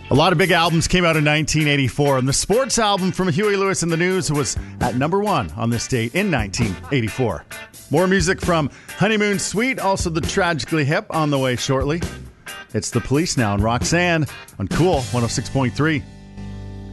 A lot of big albums came out in 1984, and the sports album from Huey Lewis and the News was at number 1 on this date in 1984. More music from Honeymoon Suite, also the Tragically Hip on the way shortly. It's The Police now and Roxanne on Cool 106.3.